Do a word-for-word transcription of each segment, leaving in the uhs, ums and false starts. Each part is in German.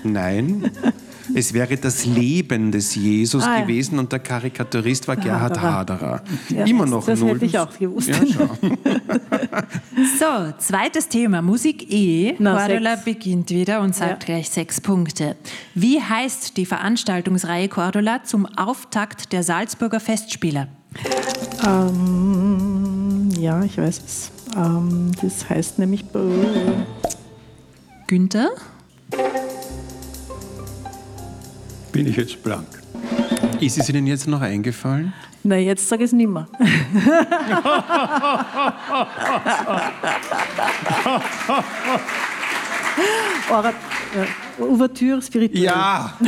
Nein. Es wäre das Leben des Jesus ah, gewesen ja. und der Karikaturist war Gerhard Haderer. Ja, Immer noch das null. Das hätte ich auch gewusst. Ja, so, zweites Thema, Musik E. Na, Cordula sechs. beginnt wieder und sagt ja. gleich sechs Punkte. Wie heißt die Veranstaltungsreihe Cordula zum Auftakt der Salzburger Festspiele? Ähm, ja, ich weiß es. Ähm, das heißt nämlich... Günther? Bin ich jetzt blank. Ist es Ihnen jetzt noch eingefallen? Na, jetzt sage ich es nicht mehr. Ora, äh, Ouverture spirituell. Ja!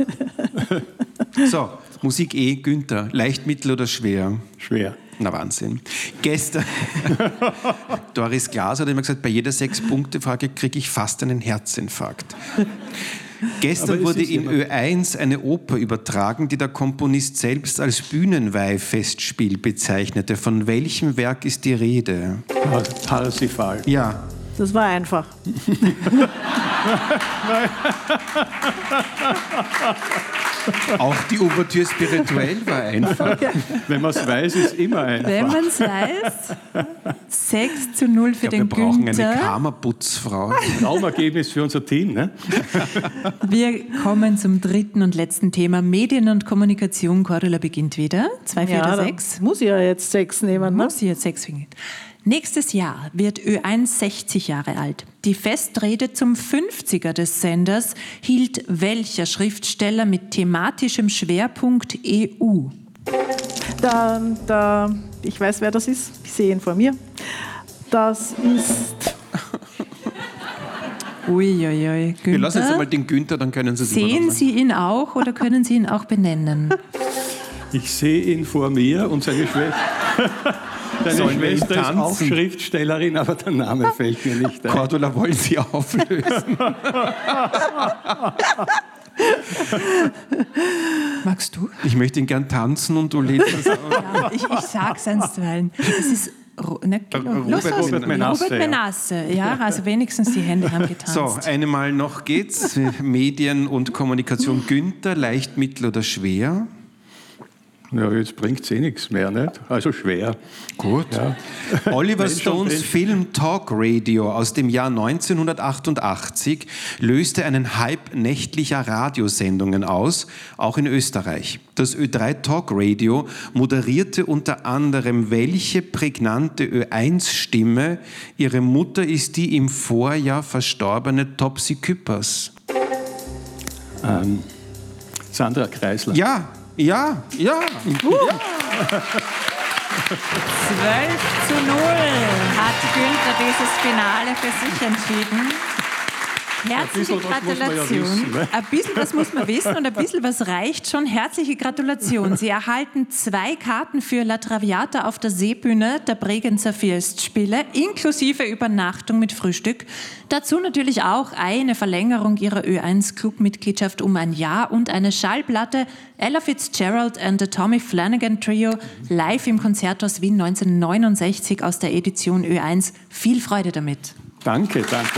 So, Musik E, Günther. Leicht, mittel oder schwer? Schwer. Na, Wahnsinn. Gestern, Doris Glas hat immer gesagt, bei jeder Sechs-Punkte-Frage kriege ich fast einen Herzinfarkt. Gestern wurde in Ö eins eine Oper übertragen, die der Komponist selbst als Bühnenweih-Festspiel bezeichnete. Von welchem Werk ist die Rede? Parsifal. Ja. Das war einfach. Auch die Ouverture spirituell war einfach. Wenn man es weiß, ist immer einfach. Wenn man es weiß, sechs zu null für Ich glaub, den wir brauchen Günther. eine Karma-Putzfrau. Traumergebnis für unser Team, ne? Wir kommen zum dritten und letzten Thema. Medien und Kommunikation. Cordula beginnt wieder. Zwei, vier Ja, oder da sechs. muss ich ja jetzt sechs nehmen. Ne? Muss sie jetzt sechs finden. Nächstes Jahr wird Ö eins sechzig Jahre alt. Die Festrede zum fünfziger des Senders hielt welcher Schriftsteller mit thematischem Schwerpunkt E U? Da, da, ich weiß, wer das ist. Ich sehe ihn vor mir. Das ist... Uiuiui, Günther. Wir lassen jetzt einmal den Günther, dann können Sie es Sehen übernommen. Sie ihn auch oder können Sie ihn auch benennen? Ich sehe ihn vor mir und seine Schwester... Deine Sollen wir ihn Schwester ist tanzen? auch Schriftstellerin, aber der Name fällt mir nicht ein. Cordula, wollen Sie auflösen? Magst du? Ich möchte ihn gern tanzen und du lädst das auf. Ja, ich, ich sag's einstweilen. Es ist Ro- ne, Robert Los, Robert Menasse, Robert ja. Menasse, ja, also wenigstens die Hände haben getanzt. So, einmal noch geht's. Medien und Kommunikation. Günther, leicht, mittel oder schwer? Ja, jetzt bringt es eh nichts mehr, nicht? Also schwer. Gut. Ja. Oliver Wenn schon Stones drin. Film Talk Radio aus dem Jahr neunzehnhundertachtundachtzig löste einen Hype nächtlicher Radiosendungen aus, auch in Österreich. Das Ö drei Talk Radio moderierte unter anderem welche prägnante Ö eins Stimme? Ihre Mutter ist die im Vorjahr verstorbene Topsy Küppers. Ähm, Sandra Kreisler. Ja, ja, ja. zwölf zu null hat Günther dieses Finale für sich entschieden. Herzliche Ein bisschen was muss man ja Gratulation. wissen, ne? Ein bisschen was muss man wissen und ein bisschen was reicht schon. Herzliche Gratulation. Sie erhalten zwei Karten für La Traviata auf der Seebühne der Bregenzer Festspiele, inklusive Übernachtung mit Frühstück. Dazu natürlich auch eine Verlängerung ihrer Ö eins Clubmitgliedschaft um ein Jahr und eine Schallplatte Ella Fitzgerald and the Tommy Flanagan Trio live im Konzerthaus Wien neunzehnhundertneunundsechzig aus der Edition Ö eins. Viel Freude damit. Danke, danke.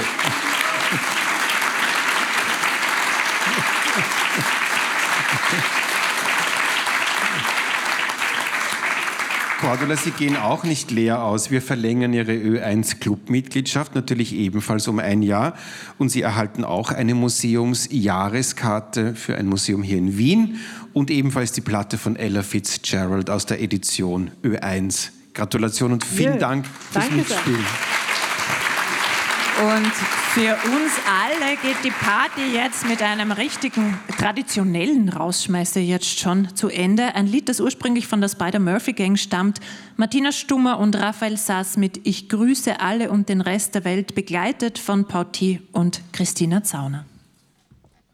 Cordula, Sie gehen auch nicht leer aus. Wir verlängern Ihre Ö eins Clubmitgliedschaft natürlich ebenfalls um ein Jahr. Und Sie erhalten auch eine Museumsjahreskarte für ein Museum hier in Wien und ebenfalls die Platte von Ella Fitzgerald aus der Edition Ö eins. Gratulation und vielen Ja, Dank fürs danke sehr. Mitspielen. Und für uns alle geht die Party jetzt mit einem richtigen traditionellen Rausschmeißer jetzt schon zu Ende. Ein Lied, das ursprünglich von der Spider-Murphy-Gang stammt. Martina Stummer und Raphael Sass mit Ich grüße alle und den Rest der Welt, begleitet von Pauti und Christina Zauner.